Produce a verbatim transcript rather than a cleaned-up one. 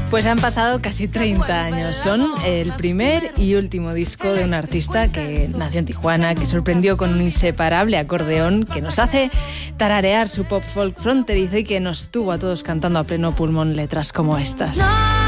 Pues han pasado casi treinta años. Son el primer y último disco de un artista que nació en Tijuana, que sorprendió con un inseparable acordeón que nos hace tararear su pop folk fronterizo y que nos tuvo a todos cantando a pleno pulmón letras como estas.